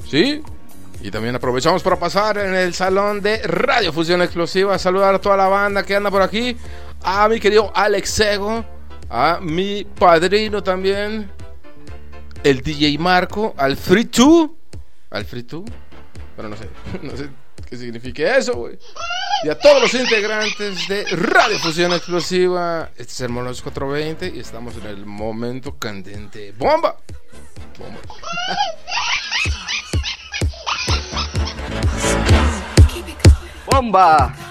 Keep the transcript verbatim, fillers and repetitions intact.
¿Sí? Y también aprovechamos para pasar en el salón de Radio Fusión Explosiva, a saludar a toda la banda que anda por aquí, a mi querido Alex Sego, a mi padrino también, el D J Marco, al Free two, al Free two, pero no sé, no sé qué significa eso, güey. Y a todos los integrantes de Radio Fusión Explosiva. Este es el Monos cuatrocientos veinte y estamos en el momento candente. ¡Bomba! ¡Bomba! ¡Bomba!